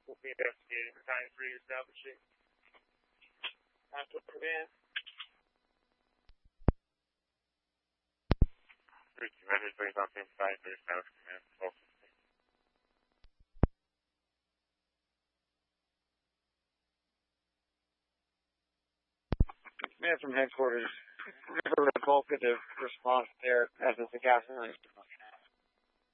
We'll be investigating the time for you establishing. After command. Measures based on same side for establish command. Command from headquarters. Never revocative response there as is the gasoline.